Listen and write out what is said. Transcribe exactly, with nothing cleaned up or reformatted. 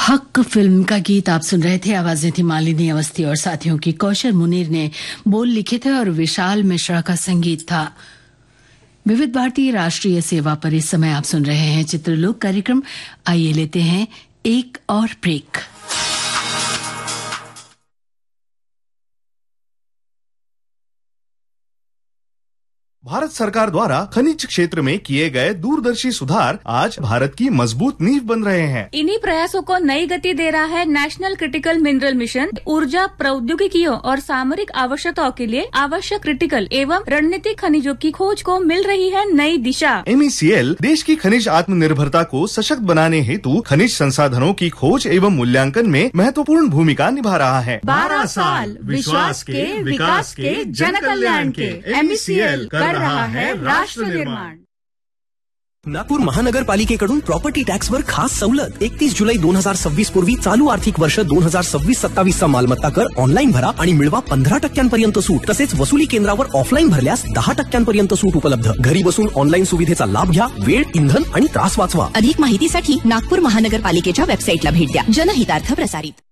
हक फिल्म का गीत आप सुन रहे थे। आवाजें थी मालिनी अवस्थी और साथियों की। कौशल मुनीर ने बोल लिखे थे और विशाल मिश्रा का संगीत था। विविध भारती राष्ट्रीय सेवा पर इस समय आप सुन रहे हैं चित्रलोक कार्यक्रम। आइए लेते हैं एक और ब्रेक। भारत सरकार द्वारा खनिज क्षेत्र में किए गए दूरदर्शी सुधार आज भारत की मजबूत नींव बन रहे हैं। इन्हीं प्रयासों को नई गति दे रहा है नेशनल क्रिटिकल मिनरल मिशन। ऊर्जा प्रौद्योगिकियों और सामरिक आवश्यकताओं के लिए आवश्यक क्रिटिकल एवं रणनीतिक खनिजों की खोज को मिल रही है नई दिशा। एम ई सी एल देश की खनिज आत्मनिर्भरता को सशक्त बनाने हेतु खनिज संसाधनों की खोज एवं मूल्यांकन में महत्वपूर्ण भूमिका निभा रहा है। बारह साल विश्वास के, विकास के, जन कल्याण के। एम ई सी एल कर रहा है राष्ट्र निर्माण। नागपूर महानगरपालिकेकडून प्रॉपर्टी टॅक्सवर खास सवलत एकतीस जुलै दोन हजार सव्वीस पूर्वी चालू आर्थिक वर्ष दोन हजार सव्वीस सत्तावीस चा मालमत्ता कर ऑनलाईन भरा आणि मिळवा पंधरा टक्क्यांपर्यंत सूट। तसेच वसुली केंद्रावर ऑफलाईन भरल्यास दहा टक्क्यांपर्यंत सूट उपलब्ध। घरी बसून ऑनलाईन सुविधेचा लाभ घ्या, वेळ, इंधन आणि त्रास वाचवा। अधिक माहितीसाठी नागपूर महानगरपालिकेच्या वेबसाईटला भेट द्या। जनहितार्थ प्रसारित।